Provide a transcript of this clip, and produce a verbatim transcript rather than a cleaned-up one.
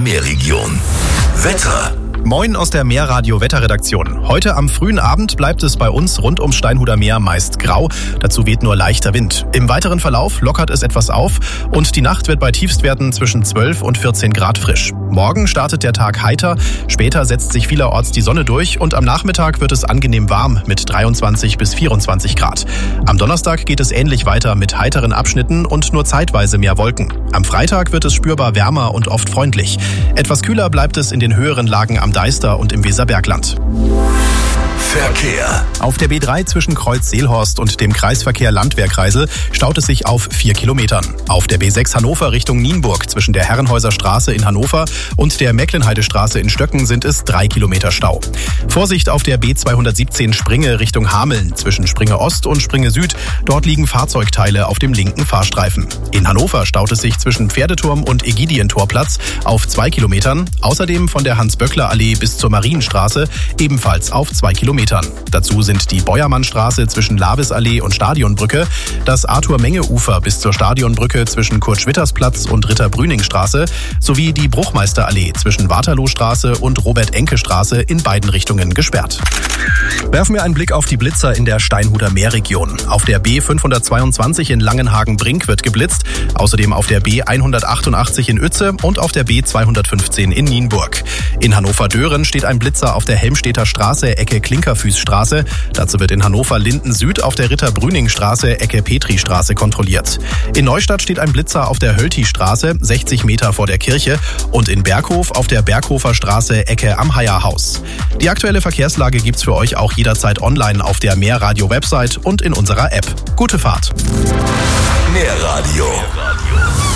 Meerregion. Wetter. Moin aus der Meerradio-Wetterredaktion. Heute am frühen Abend bleibt es bei uns rund ums Steinhuder Meer meist grau. Dazu weht nur leichter Wind. Im weiteren Verlauf lockert es etwas auf und die Nacht wird bei Tiefstwerten zwischen zwölf und vierzehn Grad frisch. Morgen startet der Tag heiter, später setzt sich vielerorts die Sonne durch und am Nachmittag wird es angenehm warm mit dreiundzwanzig bis vierundzwanzig Grad. Am Donnerstag geht es ähnlich weiter mit heiteren Abschnitten und nur zeitweise mehr Wolken. Am Freitag wird es spürbar wärmer und oft freundlich. Etwas kühler bleibt es in den höheren Lagen am Deister und im Weserbergland. Verkehr. Auf der B drei zwischen Kreuz-Seelhorst und dem Kreisverkehr Landwehrkreisel staut es sich auf vier Kilometern. Auf der B sechs Hannover Richtung Nienburg zwischen der Herrenhäuser Straße in Hannover und der Mecklenheidestraße in Stöcken sind es drei Kilometer Stau. Vorsicht auf der B zweihundertsiebzehn Springe Richtung Hameln zwischen Springe Ost und Springe Süd. Dort liegen Fahrzeugteile auf dem linken Fahrstreifen. In Hannover staut es sich zwischen Pferdeturm und Ägidientorplatz auf zwei Kilometern. Außerdem von der Hans-Böckler-Allee bis zur Marienstraße ebenfalls auf zwei Kilometern. Dazu sind die Beuermannstraße zwischen Lavisallee und Stadionbrücke, das Arthur-Menge-Ufer bis zur Stadionbrücke zwischen Kurt-Schwitters-Platz und Ritter-Brüning-Straße sowie die Bruchmeisterallee zwischen Waterloostraße und Robert-Enke-Straße in beiden Richtungen gesperrt. Werfen wir einen Blick auf die Blitzer in der Steinhuder Meerregion. Auf der B fünfhundertzweiundzwanzig in Langenhagen-Brink wird geblitzt, außerdem auf der B hundertachtundachtzig in Uetze und auf der B zweihundertfünfzehn in Nienburg. In Hannover-Dören steht ein Blitzer auf der Helmstedter Straße, Ecke Klinkerfüßstraße. Dazu wird in Hannover-Linden Süd auf der Ritter-Brüning-Straße, Ecke Petristraße kontrolliert. In Neustadt steht ein Blitzer auf der Hölti-Straße, sechzig Meter vor der Kirche und in Berghof auf der Berghofer Straße, Ecke am Heierhaus. Die aktuelle Verkehrslage gibt's für euch auch jederzeit online auf der Meerradio-Website und in unserer App. Gute Fahrt! Meerradio.